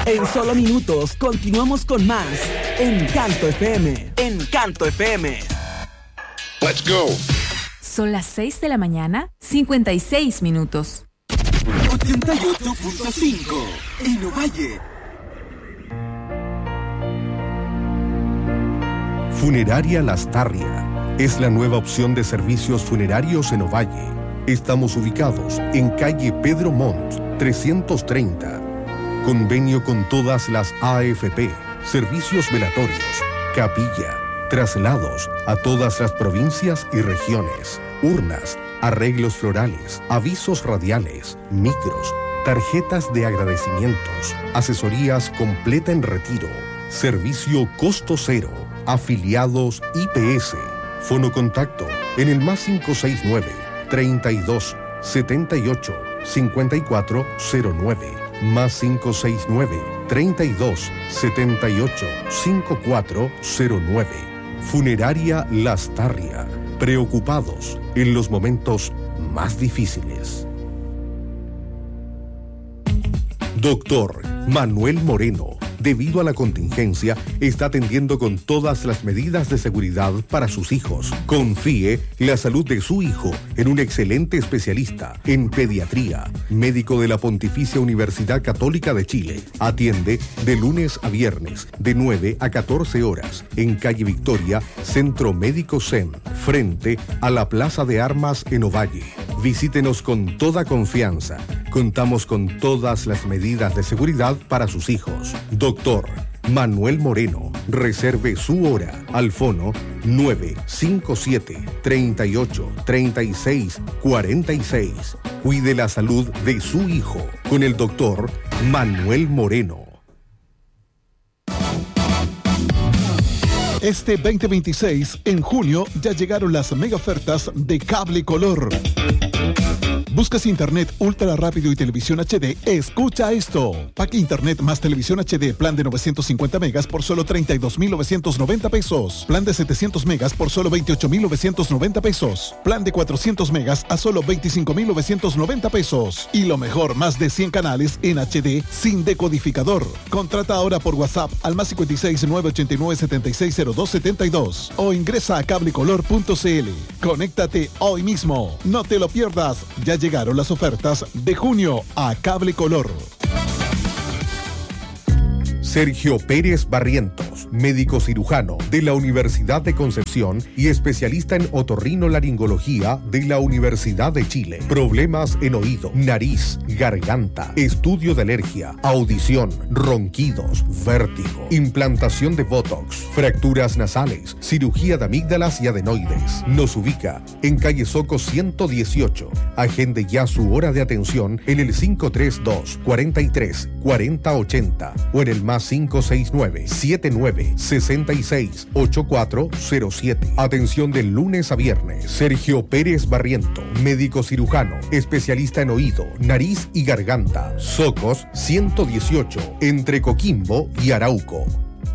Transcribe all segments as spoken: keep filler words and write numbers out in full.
En solo minutos continuamos con más Encanto F M. Encanto F M. Let's go. Son las seis de la mañana, cincuenta y seis minutos. ochenta y ocho punto cinco en Ovalle. Funeraria Lastarria es la nueva opción de servicios funerarios en Ovalle. Estamos ubicados en calle Pedro Montt, trescientos treinta. Convenio con todas las A F P, servicios velatorios, capilla, traslados a todas las provincias y regiones, urnas, arreglos florales, avisos radiales, micros, tarjetas de agradecimientos, asesorías completa en retiro, servicio costo cero, afiliados I P S, fono contacto en el más cinco seis nueve, treinta y dos, setenta y ocho, cincuenta y cuatro cero nueve, más cinco seis nueve, treinta y dos, setenta y ocho, cincuenta y cuatro cero nueve. Funeraria Lastarria, preocupados en los momentos más difíciles. Doctor Manuel Moreno, debido a la contingencia, está atendiendo con todas las medidas de seguridad para sus hijos. Confíe la salud de su hijo en un excelente especialista en pediatría, médico de la Pontificia Universidad Católica de Chile. Atiende de lunes a viernes, de nueve a catorce horas, en calle Victoria, Centro Médico Zen, frente a la Plaza de Armas en Ovalle. Visítenos con toda confianza. Contamos con todas las medidas de seguridad para sus hijos. Doctor Manuel Moreno, reserve su hora al fono nueve cinco siete, treinta y ocho, treinta y seis, cuarenta y seis. Cuide la salud de su hijo con el doctor Manuel Moreno. Este veinte veintiséis, en junio, ya llegaron las mega ofertas de Cable Color. ¿Buscas internet ultra rápido y televisión H D? Escucha esto. Pack internet más televisión H D, plan de novecientos cincuenta megas por solo treinta y dos mil novecientos noventa pesos. Plan de setecientos megas por solo veintiocho mil novecientos noventa pesos. Plan de cuatrocientos megas a solo veinticinco mil novecientos noventa pesos. Y lo mejor, más de cien canales en H D sin decodificador. Contrata ahora por WhatsApp al más cincuenta y seis, novecientos ochenta y nueve, setenta y seis cero dos setenta y dos o ingresa a cablecolor punto c l. Conéctate hoy mismo. No te lo pierdas. Ya llegaron las ofertas de junio a Cable Color. Sergio Pérez Barrientos, médico cirujano de la Universidad de Concepción y especialista en otorrinolaringología de la Universidad de Chile. Problemas en oído, nariz, garganta, estudio de alergia, audición, ronquidos, vértigo, implantación de Botox, fracturas nasales, cirugía de amígdalas y adenoides. Nos ubica en calle Soco ciento dieciocho. Agende ya su hora de atención en el cinco tres dos, cuarenta y tres, cuarenta ochenta o en el más cinco seis nueve, setenta y nueve, sesenta y seis, ochenta y cuatro cero siete. Atención de lunes a viernes. Sergio Pérez Barriento, médico cirujano, especialista en oído, nariz y garganta. Socos ciento dieciocho, entre Coquimbo y Arauco.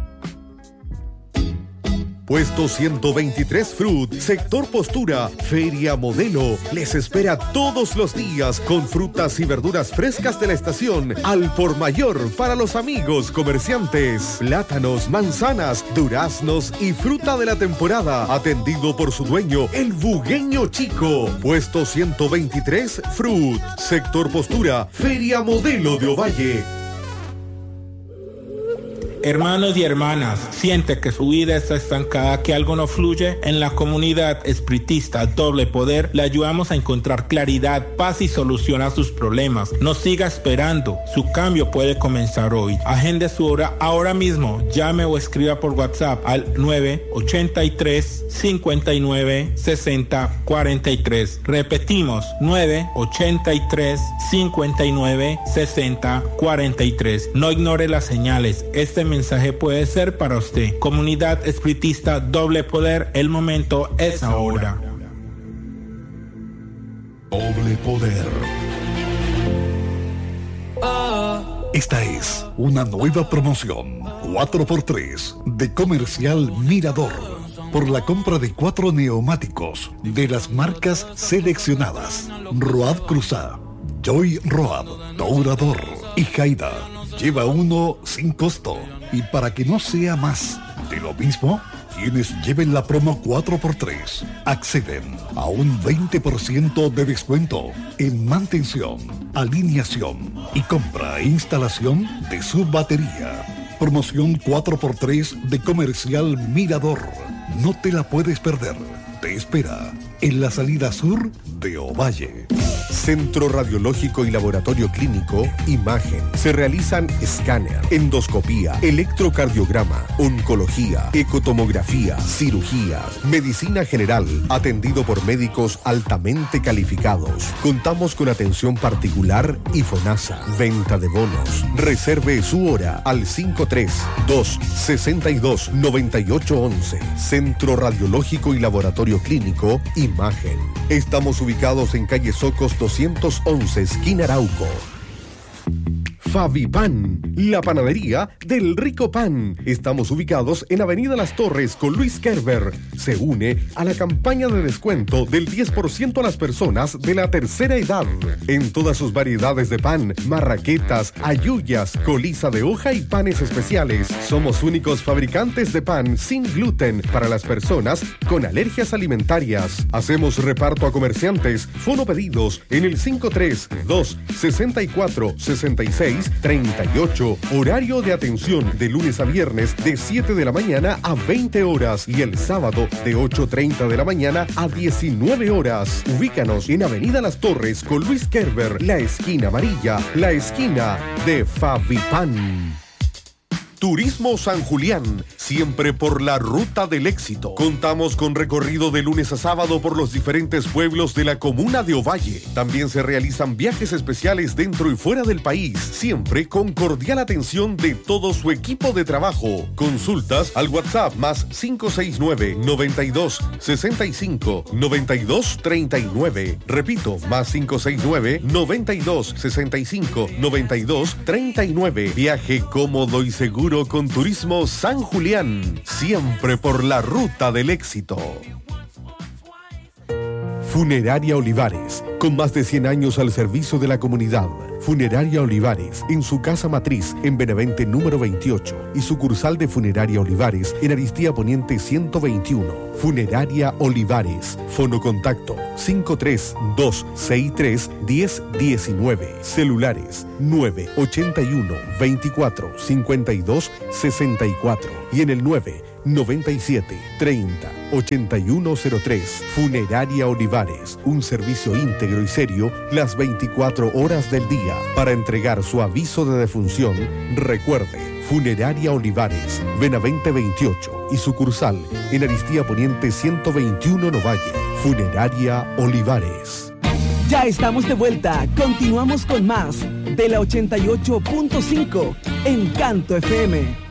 Puesto ciento veintitrés Fruit, sector Postura, Feria Modelo. Les espera todos los días con frutas y verduras frescas de la estación al por mayor para los amigos comerciantes. Plátanos, manzanas, duraznos y fruta de la temporada. Atendido por su dueño, el bugueño chico. Puesto ciento veintitrés Fruit, sector Postura, Feria Modelo de Ovalle. Hermanos y hermanas, siente que su vida está estancada, que algo no fluye. En la comunidad espiritista Doble Poder le ayudamos a encontrar claridad, paz y solución a sus problemas. No siga esperando, su cambio puede comenzar hoy. Agende su hora ahora mismo. Llame o escriba por WhatsApp al nueve ochenta y tres, cincuenta y nueve, sesenta, cuarenta y tres. Repetimos, nueve ochenta y tres, cincuenta y nueve, sesenta, cuarenta y tres. No ignore las señales. Este mensaje puede ser para usted. Comunidad espiritista Doble Poder, el momento es ahora. Doble Poder. Esta es una nueva promoción cuatro por tres de Comercial Mirador. Por la compra de cuatro neumáticos de las marcas seleccionadas: Road Cruzá, Joy Road, Dourador y Haida. lleva uno sin costo. Y para que no sea más de lo mismo, quienes lleven la promo cuatro por tres acceden a un veinte por ciento de descuento en mantención, alineación y compra e instalación de su batería. Promoción cuatro por tres de Comercial Mirador. No te la puedes perder. Te espera en la salida sur de Ovalle. Centro Radiológico y Laboratorio Clínico Imagen. Se realizan escáner, endoscopía, electrocardiograma, oncología, ecotomografía, cirugías, medicina general, atendido por médicos altamente calificados. Contamos con atención particular y FONASA. Venta de bonos. Reserve su hora al cinco tres dos seis dos nueve ocho once. Centro Radiológico y Laboratorio Clínico Imagen. Estamos ubicados en calle Socos doscientos once, esquina Arauco. Favipan, la panadería del rico pan. Estamos ubicados en Avenida Las Torres con Luis Kerber. Se une a la campaña de descuento del diez por ciento a las personas de la tercera edad. En todas sus variedades de pan, marraquetas, ayuyas, coliza de hoja y panes especiales. Somos únicos fabricantes de pan sin gluten para las personas con alergias alimentarias. Hacemos reparto a comerciantes. Fono pedidos en el cinco tres dos seis cuatro seis seis treinta y ocho. Horario de atención de lunes a viernes de siete de la mañana a veinte horas y el sábado de ocho treinta de la mañana a diecinueve horas. Ubícanos en Avenida Las Torres con Luis Kerber, la esquina amarilla, la esquina de Favipan. Turismo San Julián, siempre por la ruta del éxito. Contamos con recorrido de lunes a sábado por los diferentes pueblos de la comuna de Ovalle. También se realizan viajes especiales dentro y fuera del país, siempre con cordial atención de todo su equipo de trabajo. Consultas al WhatsApp más cinco seis nueve, noventa y dos, sesenta y cinco, noventa y dos, treinta y nueve. Repito, más cinco seis nueve, noventa y dos, sesenta y cinco, noventa y dos, treinta y nueve. Viaje cómodo y seguro con Turismo San Julián, siempre por la ruta del éxito. Funeraria Olivares, con más de cien años al servicio de la comunidad. Funeraria Olivares, en su casa matriz en Benavente número veintiocho y sucursal de Funeraria Olivares en Aristía Poniente ciento veintiuno. Funeraria Olivares, fono contacto cinco tres dos seis tres uno cero uno nueve, celulares nueve ocho uno, veinticuatro, cincuenta y dos, sesenta y cuatro y en el nueve noventa y siete, treinta, ochenta y uno cero tres. Funeraria Olivares, un servicio íntegro y serio las veinticuatro horas del día. Para entregar su aviso de defunción, recuerde, Funeraria Olivares, Benavente veintiocho y sucursal en Aristía Poniente ciento veintiuno Novalle. Funeraria Olivares. Ya estamos de vuelta, continuamos con más de la ochenta y ocho punto cinco Encanto F M.